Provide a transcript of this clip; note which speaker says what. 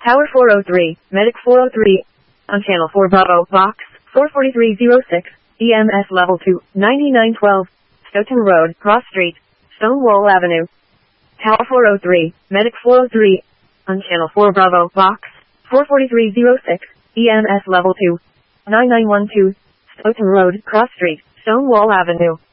Speaker 1: Tower 403, Medic 403, on Channel 4 Bravo, Box 44306, EMS Level 2, 9912, Stoughton Road, Cross Street, Stonewall Avenue. Tower 403, Medic 403, on Channel 4 Bravo, Box 44306, EMS Level 2, 9912, Stoughton Road, Cross Street, Stonewall Avenue.